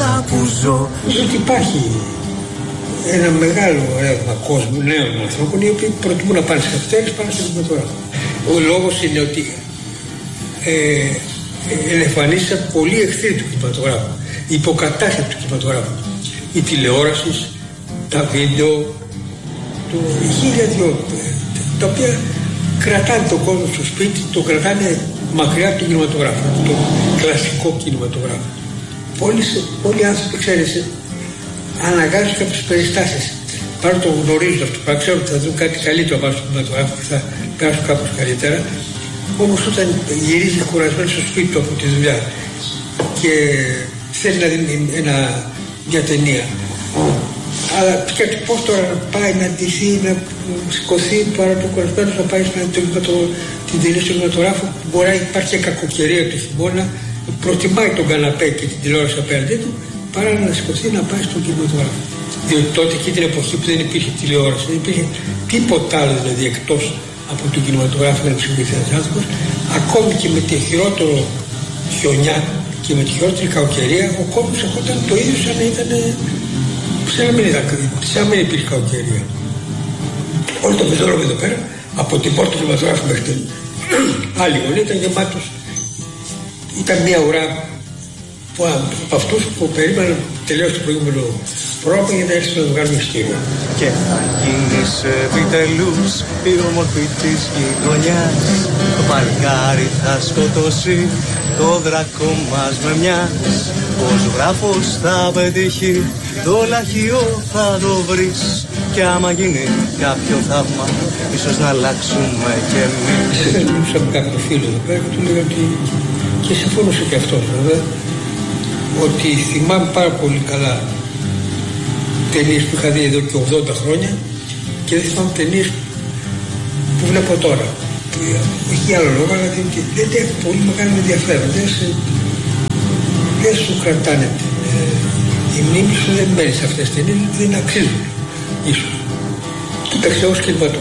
αυτά που ζω. Νομίζω ότι υπάρχει ένα μεγάλο ρεύμα κόσμου, νέων ανθρώπων, οι οποίοι προτιμούν να πάνε σε καφετέρειες πάνω στον κινηματογράφο. Ο λόγος είναι ότι εμφανίστηκαν πολλοί εχθροί του κινηματογράφου, η υποκατάσταση του κινηματογράφου, η τηλεόραση, τα βίντεο, χίλια δυο, τα οποία κρατάνε τον κόσμο στο σπίτι, το κρατάνε μακριά από τον κινηματογράφο, τον κλασικό κινηματογράφο. Πολλοί άνθρωποι, ξέρεις, αναγκάζουν κάποιες περιστάσεις. Παρά το γνωρίζουν αυτό, παρά ξέρουν ότι θα δουν κάτι καλύτερο πάνω στον κινηματογράφο και θα περάσουν κάπως καλύτερα. Όμως όταν γυρίζει κουρασμένο στο σπίτι του από τη δουλειά και θέλει να δει μια ταινία, αλλά και πώς τώρα να πάει να ντυθεί, να σηκωθεί παρά το κουρασμένο, να πάει την ταινία στον κινηματογράφο, μπορεί να υπάρχει και κακοκαιρία του χειμώνα, προτιμάει τον καναπέ και την τηλεόραση απέναντί του παρά να σηκωθεί να πάει στον κινηματογράφο. Διότι τότε, εκεί την εποχή που δεν υπήρχε τηλεόραση, δεν υπήρχε τίποτα άλλο δηλαδή εκτός από τον κινηματογράφο να χρησιμοποιηθεί ένας άνθρωπος, ακόμη και με τη χειρότερο χιονιά και με τη χειρότερη κακοκαιρία, ο κόσμος ερχόταν το ίδιο σαν να ήταν. Σαν να μην υπήρχε κακοκαιρία. Όλο το πεζόδρομο εδώ πέρα, από την πόρτα του κινηματογράφου μέχρι την άλλη γωνία, ήταν γεμάτος. Ήταν μια ουρά από αυτούς που περίμεναν τελειώσει το προηγούμενο πρόγραμμα για να έρθει να βγάλουμε ειστήριο. Και θα γίνεις επιτελούς η όμορφη της γειτονιάς. Το παλικάρι θα σκοτώσει το δράκο μας με μιας. Ο ζωγράφος θα πετύχει, το λαχείο θα το βρεις. Και άμα γίνει κάποιο θαύμα, ίσως να αλλάξουμε κι εμείς. Μιλούσα με κάποιο φίλο εδώ πέρα και του λέγα ότι, και συμφώνησε και αυτός βέβαια, ότι θυμάμαι πάρα πολύ καλά ταινίες που είχα δει εδώ και 80 χρόνια και δεν θυμάμαι ταινίες που βλέπω τώρα. Όχι για άλλο λόγο, αλλά δεν έχουν πολύ μεγάλο ενδιαφέρον. Δεν σου κρατάνε. Η μνήμη σου δεν μένει σε αυτές τις ταινίες, δεν αξίζουν ίσως. Κοίταξε ως κινηματογράφο.